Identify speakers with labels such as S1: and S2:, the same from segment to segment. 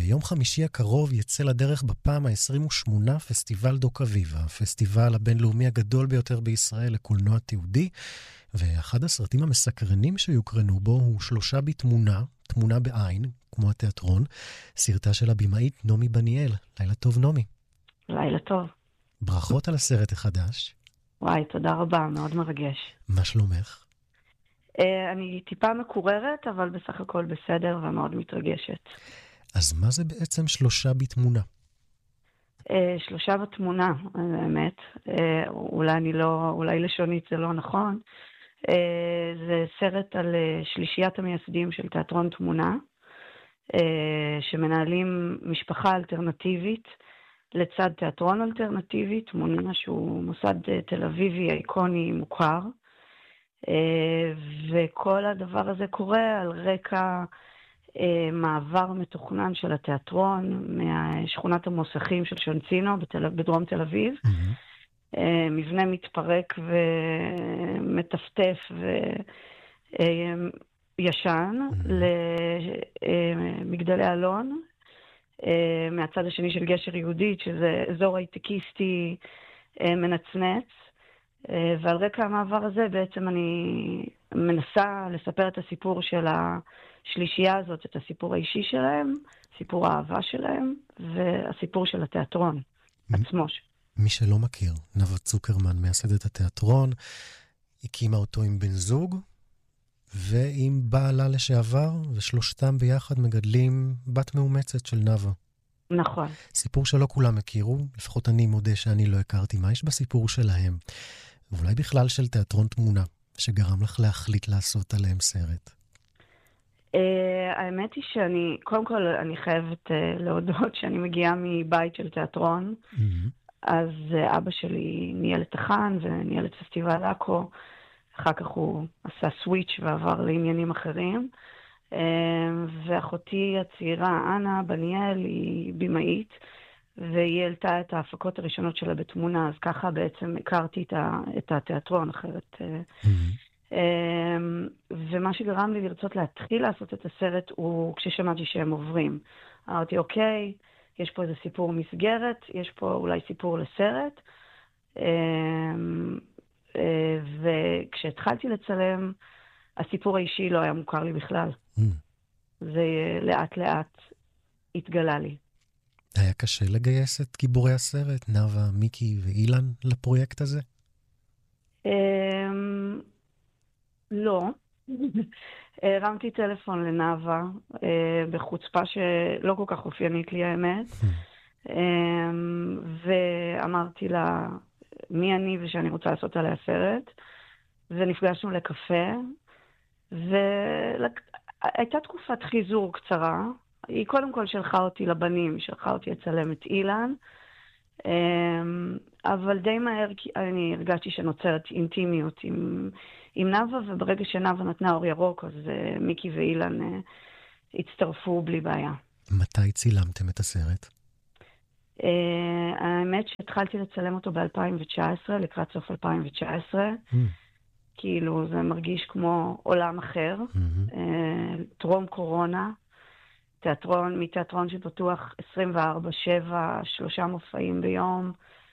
S1: ביום חמישי הקרוב יצא לדרך בפעם ה-28 פסטיבל דוק אביבה, הפסטיבל הבינלאומי הגדול ביותר בישראל לקולנוע תיעודי, ואחד הסרטים המסקרנים שיוקרנו בו הוא 3 בתמונה, תמונה בעין, כמו התיאטרון, סרטה של הבמאית נעמי בניאל. לילה טוב, נעמי.
S2: לילה טוב.
S1: ברכות על הסרט החדש.
S2: וואי, תודה רבה, מאוד מרגש.
S1: מה שלומך?
S2: אני טיפה מקוררת, אבל בסך הכל בסדר ומאוד מתרגשת.
S1: אז מה זה בעצם 3 בתמונה?
S2: 3 בתמונה, האמת. אולי לשונית זה לא נכון. זה סרט על שלישיית המייסדים של תיאטרון תמונה, שמנהלים משפחה אלטרנטיבית לצד תיאטרון אלטרנטיבי, תמונה שהוא מוסד תל אביבי איקוני מוכר, וכל הדבר הזה קורה על רקע מעבר מתוכנן של התיאטרון משכונת המוסכים של שונצינו בדרום תל אביב, מבנה מתפרק ומטפטף וישן למגדלי אלון, מהצד השני של גשר יהודית, שזה אזור הייטקיסטי מנצנץ, ועל רקע המעבר הזה בעצם אני מנסה לספר את הסיפור של השלישייה הזאת, את הסיפור האישי שלהם, סיפור האהבה שלהם, והסיפור של התיאטרון עצמו.
S1: מי שלא מכיר, נאוה צוקרמן, מייסדת התיאטרון, הקימה אותו עם בן זוג, ועם בעלה לשעבר, ושלושתם ביחד מגדלים בת מאומצת של נאוה.
S2: נכון.
S1: סיפור שלא כולם הכירו, לפחות אני מודה שאני לא הכרתי מה יש בסיפור שלהם, ואולי בכלל של תיאטרון תמונה, שגרם לך להחליט לעשות עליהם סרט.
S2: האמת היא שאני, קודם כל אני חייבת להודות שאני מגיעה מבית של תיאטרון, אז אבא שלי ניהל את החאן וניהל את פסטיבל אקו, אחר כך הוא עשה סוויץ' ועבר לעניינים אחרים, ואחותי הצעירה, אנה בניאל, היא במאית, והיא העלתה את ההפקות הראשונות שלה בתמונה, אז ככה בעצם הכרתי את התיאטרון אחרת. ומה שגרם לי לרצות להתחיל לעשות את הסרט הוא כששמעתי שהם עוברים. אמרתי, אוקיי, יש פה איזה סיפור מסגרת, יש פה אולי סיפור לסרט, וכשהתחלתי לצלם, הסיפור האישי לא היה מוכר לי בכלל. זה לאט לאט התגלה לי.
S1: היה קשה לגייס את גיבורי הסרט, נאוה, מיקי ואילן, לפרויקט הזה?
S2: לא. הרמתי טלפון לנאוה, בחוצפה שלא כל כך אופיינית לי האמת, ואמרתי לה מי אני ושאני רוצה לעשות עליה סרט, ונפגשנו לקפה, והייתה תקופת חיזור קצרה. היא קודם כל שלחה אותי לבנים, שלחה אותי לצלם את אילן, אבל די מהר אני הרגשתי שנוצרת אינטימיות עם נאוה, וברגע שנאוה נתנה אור ירוק, אז מיקי ואילן הצטרפו בלי בעיה.
S1: מתי צילמתם את הסרט?
S2: האמת שהתחלתי לצלם אותו ב-2019, לקראת סוף 2019. כאילו זה מרגיש כמו עולם אחר. טרום קורונה. מתיאטרון שפתוח 24/7, 3 מופעים ביום,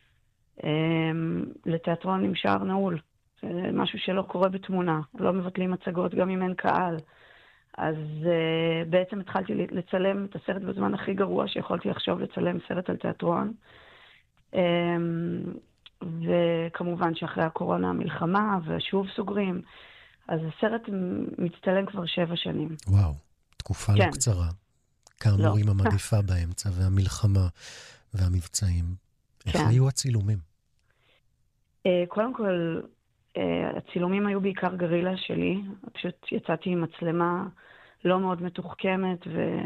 S2: לתיאטרון עם שער נעול. זה משהו שלא קורה בתמונה. לא מבטלים מצגות גם אם אין קהל. אז בעצם התחלתי לצלם את הסרט בזמן הכי גרוע שיכולתי לחשוב לצלם סרט על תיאטרון. וכמובן שאחרי הקורונה המלחמה ושוב סוגרים. אז הסרט מצטלם כבר 7 שנים.
S1: וואו, תקופה לא קצרה. כאמור עם המגפה באמצע והמלחמה והמבצעים. איך היו הצילומים?
S2: קודם כל, הצילומים היו בעיקר גרילה שלי. פשוט יצאתי עם מצלמה לא מאוד מתוחכמת,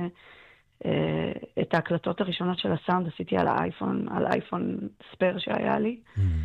S2: ואת ההקלטות הראשונות של הסאונד עשיתי על האייפון ספר שהיה לי.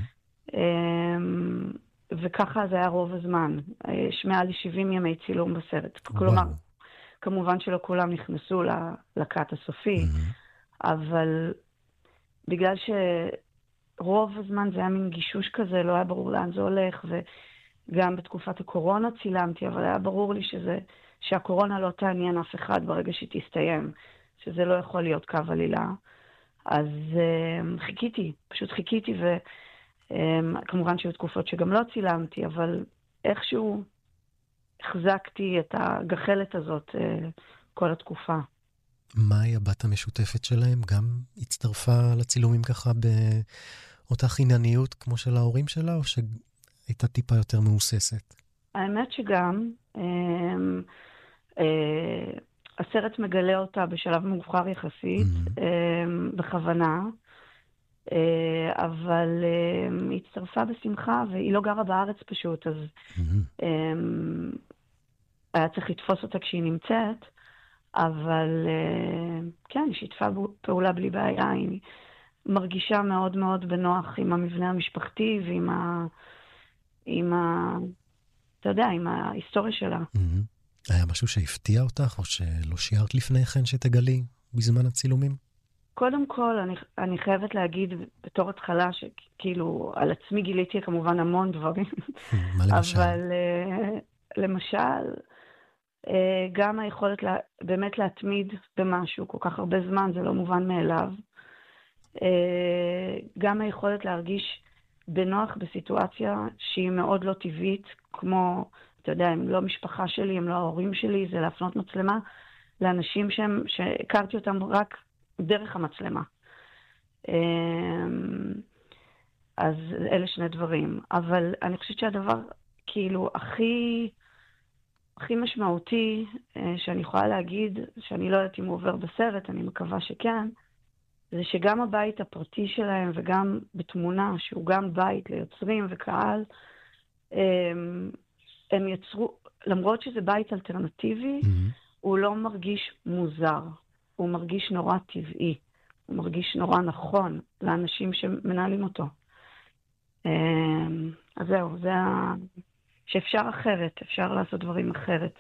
S2: וככה זה היה רוב הזמן. יש מעל 70 ימי צילום בסרט. כלומר, כמובן שלא כולם נכנסו לקאט הסופי, אבל בגלל שרוב הזמן זה היה מין גישוש כזה, לא היה ברור לאן זה הולך, וגם בתקופת הקורונה צילמתי, אבל היה ברור לי שהקורונה לא תעניין אף אחד ברגע שהיא תסתיים. שזה לא יכול להיות קו עלילה. אז פשוט חיכיתי, וכמובן שהיו תקופות שגם לא צילמתי, אבל איכשהו החזקתי את הגחלת הזאת כל התקופה.
S1: מהי הבת המשותפת שלהם? גם הצטרפה לצילומים ככה באותה חינניות כמו של ההורים שלה, או שהייתה טיפה יותר מאוססת?
S2: האמת שגם הסרט מגלה אותה בשלב מאוחר יחסית, בכוונה, אבל היא הצטרפה בשמחה, והיא לא גרה בארץ פשוט, אז היה צריך לתפוס אותה כשהיא נמצאת, אבל כן, היא שיתפה פעולה בלי בעיה, היא מרגישה מאוד מאוד בנוח עם המבנה המשפחתי ועם אתה יודע, עם ההיסטוריה שלה.
S1: היה משהו שהפתיע אותך, או שלא שיערת לפני כן שתגלי בזמן הצילומים?
S2: קודם כל, אני חייבת להגיד בתור התחלה, שכאילו על עצמי גיליתי כמובן המון דברים.
S1: מה למשל?
S2: אבל למשל, גם היכולת באמת להתמיד במשהו כל כך הרבה זמן, זה לא מובן מאליו. גם היכולת להרגיש בנוח בסיטואציה שהיא מאוד לא טבעית, כמו, אתה יודע, הם לא משפחה שלי, הם לא ההורים שלי, זה להפנות מצלמה לאנשים שהכרתי אותם רק דרך המצלמה. אז אלה שני דברים. אבל אני חושבת שהדבר כאילו הכי משמעותי שאני יכולה להגיד, שאני לא יודעת אם הוא עובר בסרט, אני מקווה שכן, זה שגם הבית הפרטי שלהם וגם בתמונה, שהוא גם בית ליוצרים וקהל, הם יצרו, למרות שזה בית אלטרנטיבי, הוא לא מרגיש מוזר, הוא מרגיש נורא טבעי, הוא מרגיש נורא נכון לאנשים שמנהלים אותו. אז זהו, זה שאפשר אחרת, אפשר לעשות דברים אחרת,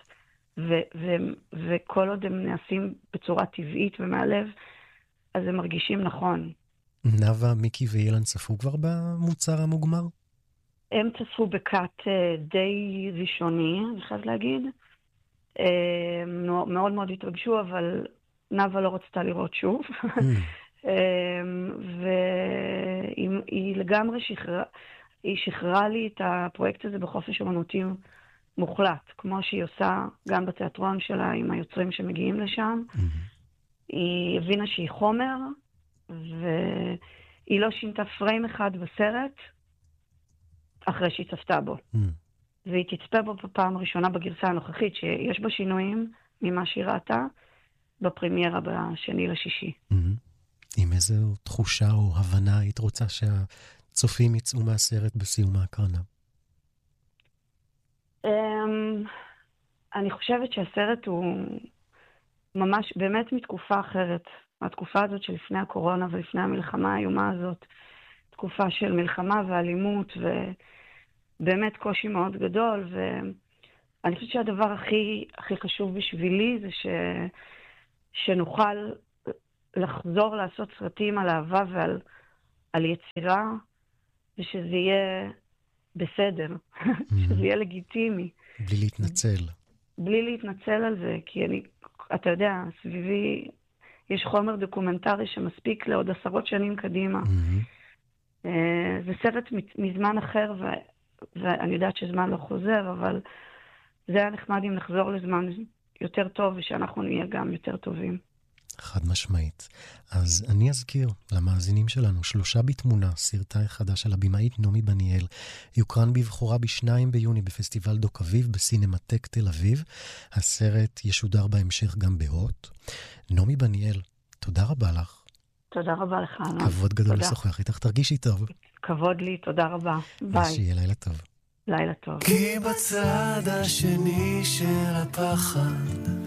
S2: וכל עוד הם נעשים בצורה טבעית ומהלב, אז הם מרגישים נכון.
S1: נאוה, מיקי ואילן צפו כבר במוצר המוגמר?
S2: הם צפו בקאט די ראשוני, אני חייב להגיד. מאוד מאוד התרגשו, אבל נאוה לא רצתה לראות שוב. והיא לגמרי שחררה לי את הפרויקט הזה בחופש אומנותי מוחלט, כמו שהיא עושה גם בתיאטרון שלה עם היוצרים שמגיעים לשם. היא הבינה שהיא חומר, והיא לא שינתה פריים אחד בסרט אחרי שהיא צפתה בו. והיא תצפה בו בפעם הראשונה בגרסה הנוכחית, שיש בה שינויים ממה שהיא ראתה בפרמיירה ב2/6.
S1: עם איזו תחושה או הבנה היית רוצה שהצופים יצאו מהסרט בסיום ההקרנה?
S2: אני חושבת שהסרט הוא ממש באמת מתקופה אחרת. התקופה הזאת שלפני הקורונה ולפני המלחמה האיומה הזאת, תקופה של מלחמה ואלימות ובאמת קושי מאוד גדול, ואני חושבת שהדבר הכי חשוב בשבילי זה שנוכל לחזור לעשות סרטים על אהבה ועל יצירה, ושזה יהיה בסדר, שזה יהיה לגיטימי.
S1: בלי להתנצל.
S2: בלי להתנצל על זה, כי אתה יודע, סביבי יש חומר דוקומנטרי שמספיק לעוד 10 שנים קדימה. זה סרט מזמן אחר, ואני יודעת שזמן לא חוזר, אבל זה היה נחמד אם נחזור לזמן יותר טוב, ושאנחנו נהיה גם יותר טובים.
S1: חד משמעית. אז אני אזכיר למאזינים שלנו, 3 בתמונה, סרטה החדש של הבמאית נעמי בניאל, יוקרן בבחורה ב2 ביוני בפסטיבל דוק אביב בסינמטק תל אביב. הסרט ישודר בהמשך גם בהוט. נעמי בניאל, תודה רבה לך.
S2: תודה רבה לך.
S1: כבוד גדול לשוחח איתך, תרגישי טוב.
S2: כבוד לי, תודה רבה. ביי.
S1: שיהיה לילה טוב.
S2: לילה טוב.
S3: כי בצד השני של הפחד